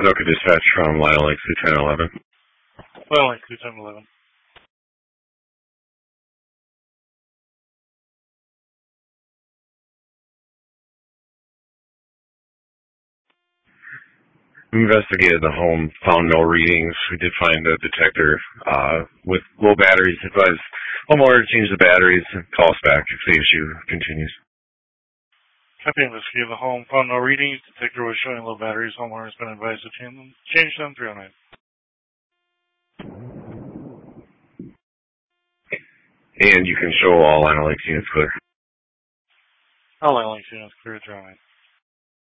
Anoka dispatch from Lionel Lake 21011. Lionel Lake 21011. We investigated the home, found no readings. We did find a detector with low batteries. Advised homeowner to change the batteries and call us back if the issue continues. Copy investigated the home, found no readings. Detector was showing low batteries. Homeowner has been advised to change them 309. And you can show all Lionel Lake units clear. All Lionel Lake units clear 309.